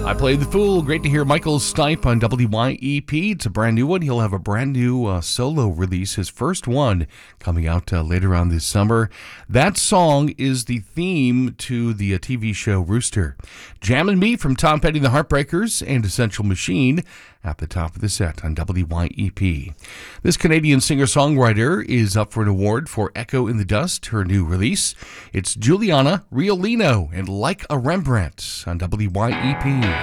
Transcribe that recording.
I Played the Fool. Great to hear Michael Stipe on WYEP. It's a brand new one. He'll have a brand new solo release, his first one, coming out later on this summer. That song is the theme to the TV show Rooster. Jammin' Me from Tom Petty and the Heartbreakers and Essential Machine at the top of the set on WYEP. This Canadian singer-songwriter is up for an award for Echo in the Dust, her new release. It's Juliana Riolino and Like a Rembrandt on WYEP.